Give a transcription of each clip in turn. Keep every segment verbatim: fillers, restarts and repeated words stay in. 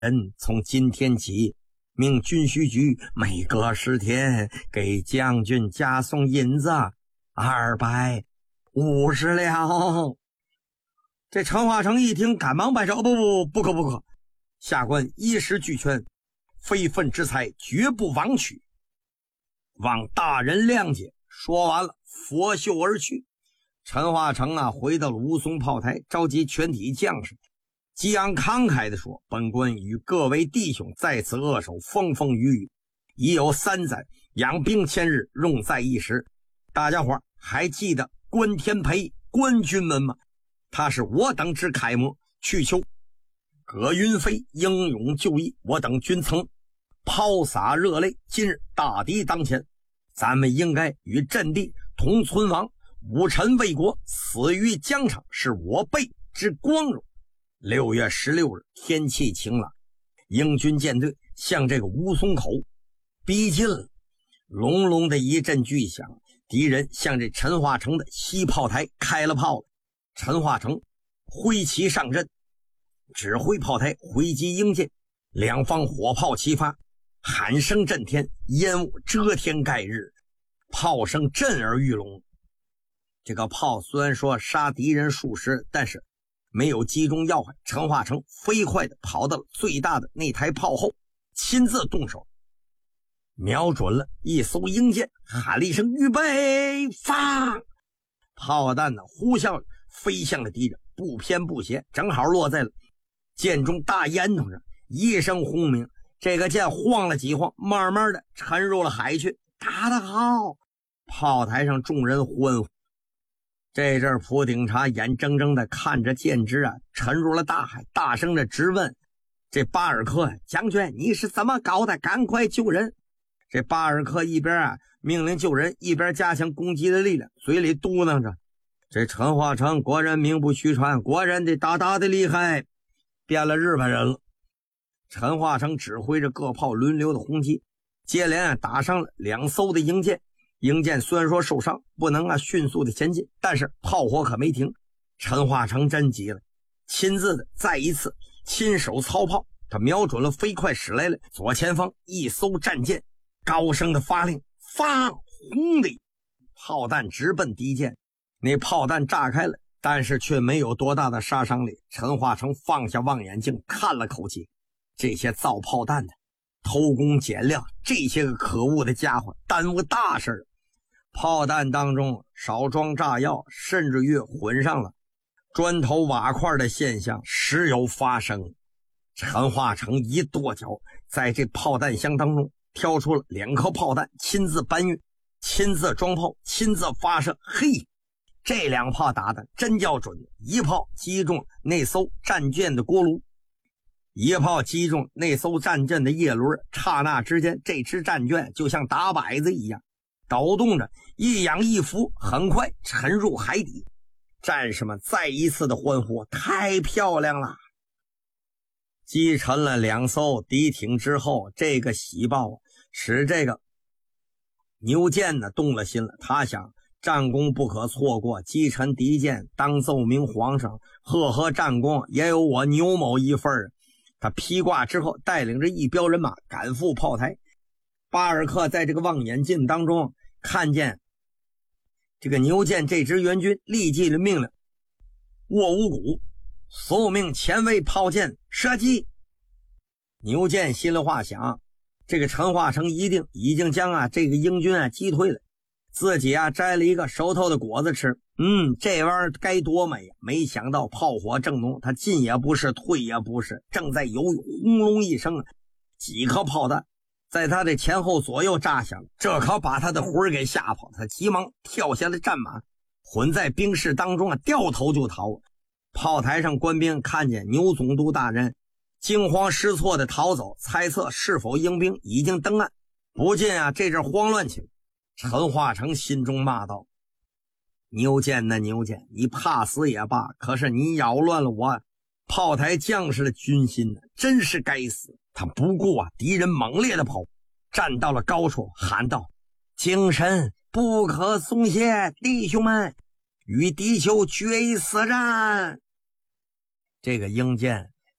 人从今天起，命军需局每隔十天给将军加送银子二百五十两。这陈化成一听，赶忙摆手：“不不不可不可，下官一时俱全，非分之财绝不枉取，望大人谅解。”说完了，拂袖而去。陈化成啊，回到了吴淞炮台，召集全体将士，激昂慷慨地说：“本官与各位弟兄在此扼守风风雨雨，已有三载，养兵千日，用在一时。大家伙还记得关天培关军门吗？他是我等之楷模，去求葛云飞英勇就义，我等均曾抛洒热泪。今日大敌当前，咱们应该与阵地同存亡。武臣为国，死于疆场，是我辈之光荣。”六月十六日，天气晴朗，英军舰队向这个吴淞口逼近了。隆隆的一阵巨响，敌人向这陈化成的西炮台开了炮了。陈化成挥旗上阵，指挥炮台回击英舰，两方火炮齐发，喊声震天，烟雾遮天盖日，炮声震耳欲聋。这个炮虽然说杀敌人数十，但是没有击中要害。陈化成飞快地跑到了最大的那台炮后，亲自动手瞄准了一艘英舰，喊了一声：“预备放！”炮弹呢呼啸飞向了敌人，不偏不斜，正好落在了舰中大烟囱上。一声轰鸣，这个舰晃了几晃，慢慢的沉入了海去。打得好！炮台上众人欢呼。这阵蒲鼎茶眼睁睁的看着舰只啊沉入了大海，大声的质问这巴尔克：“将军，你是怎么搞的？赶快救人！”这巴尔克一边啊命令救人，一边加强攻击的力量，嘴里嘟囔着：“这陈化成国人名不虚传，国人的大大的厉害，变了日本人了。”陈化成指挥着各炮轮流的轰击，接连打伤了两艘的英舰。英舰虽然说受伤，不能啊迅速的前进，但是炮火可没停。陈化成真急了，亲自的再一次亲手操炮，他瞄准了飞快驶来了左前方一艘战舰，高声的发令：“放！”轰的炮弹直奔敌舰，那炮弹炸开了，但是却没有多大的杀伤力。陈化成放下望远镜看了口气，这些造炮弹的偷工减料，这些个可恶的家伙耽误大事。炮弹当中少装炸药，甚至于混上了砖头瓦块的现象时有发生。陈化成一跺脚，在这炮弹箱当中挑出了两颗炮弹，亲自搬运，亲自装炮，亲自发射。嘿，这两炮打的真叫准，一炮击中那艘战舰的锅炉，一炮击中那艘战舰的叶轮，刹那之间这支战舰就像打摆子一样抖动着，一仰一伏，很快沉入海底。战士们再一次的欢呼：“太漂亮了！”击沉了两艘敌艇之后，这个喜报使这个牛舰呢动了心了。他想，战功不可错过，击沉敌舰，当奏明皇上，赫赫战功，也有我牛某一份。他披挂之后，带领着一彪人马赶赴炮台。巴尔克在这个望远镜当中看见这个牛舰这支援军，立即的命令握五鼓，速命前卫炮舰射击。牛舰心里话想，这个陈化成一定已经将啊这个英军啊击退了，自己啊摘了一个熟透的果子吃。嗯，这玩意儿该多美呀！没想到炮火正浓，他进也不是，退也不是，正在犹豫，轰隆一声，几颗炮弹在他的前后左右炸响，这可把他的魂给吓跑。他急忙跳下了战马，混在兵士当中啊，掉头就逃。炮台上官兵看见牛总督大人惊慌失措的逃走，猜测是否英兵已经登岸，不禁啊这阵慌乱起来。陈化成心中骂道：“牛舰呐牛舰，你怕死也罢，可是你扰乱了我炮台将士的军心呢，真是该死！”他不顾啊敌人猛烈的跑，站到了高处，喊道：“精神不可松懈，弟兄们，与敌酋决一死战！”这个英舰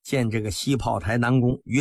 建这个西炮台南宫。